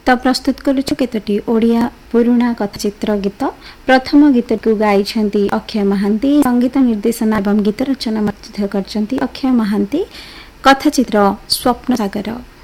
तो प्रस्तुत करुछु केतोटी ओडिया पुराणा कथाचित्र गीत। प्रथम गीत को गाइछन्ती अक्षय महांती, संगीत निर्देशन एवं गीत रचना मध्य करछन्ती अक्षय महांती। कथाचित्र स्वप्न सागर।